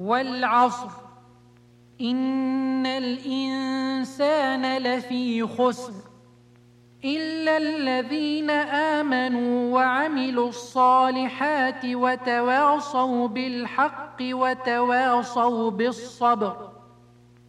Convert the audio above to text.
والعصر إن الإنسان لفي خسر إلا الذين آمنوا وعملوا الصالحات وتواصوا بالحق وتواصوا بالصبر.